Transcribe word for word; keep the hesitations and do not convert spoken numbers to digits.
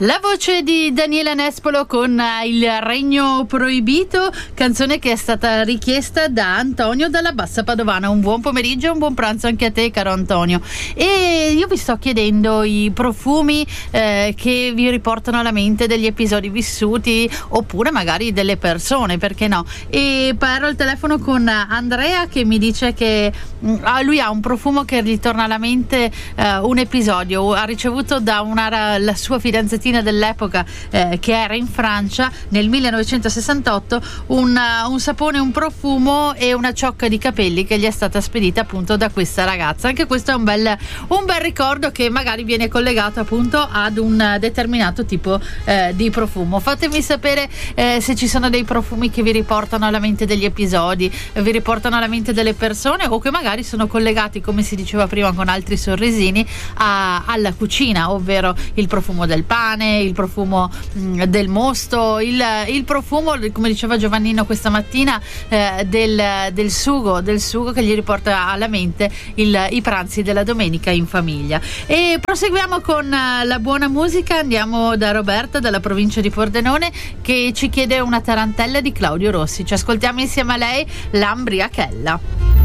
La voce di Daniela Nespolo con Il Regno Proibito, canzone che è stata richiesta da Antonio dalla Bassa Padovana. Un buon pomeriggio e un buon pranzo anche a te, caro Antonio. E io vi sto chiedendo i profumi eh, che vi riportano alla mente degli episodi vissuti, oppure magari delle persone, perché no? E parlo al telefono con Andrea, che mi dice che mh, lui ha un profumo che gli torna alla mente eh, un episodio. Ha ricevuto da una la sua fidanzatina dell'epoca eh, che era in Francia nel millenovecentosessantotto un, un sapone, un profumo e una ciocca di capelli che gli è stata spedita appunto da questa ragazza. Anche questo è un bel, un bel ricordo che magari viene collegato appunto ad un determinato tipo eh, di profumo. Fatemi sapere eh, se ci sono dei profumi che vi riportano alla mente degli episodi, vi riportano alla mente delle persone, o che magari sono collegati, come si diceva prima con altri sorrisini, a, alla cucina, ovvero il profumo del pane, il profumo mh, del mosto, il, il profumo, come diceva Giovannino questa mattina, eh, del, del sugo, del sugo che gli riporta alla mente il, i pranzi della domenica in famiglia. E proseguiamo con uh, la buona musica. Andiamo da Roberta, dalla provincia di Pordenone, che ci chiede una tarantella di Claudio Rossi. Ci ascoltiamo insieme a lei, L'Ambriachella.